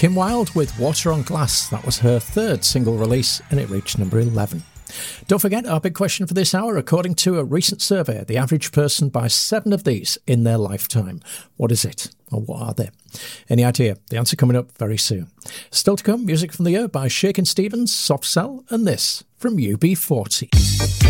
Kim Wilde with Water on Glass. That was her third single release and it reached number 11. Don't forget our big question for this hour. According to a recent survey, the average person buys 7 of these in their lifetime. What is it? Or what are they? Any idea? The answer coming up very soon. Still to come, music from the year by Shakin' Stevens, Soft Cell, and this from UB40.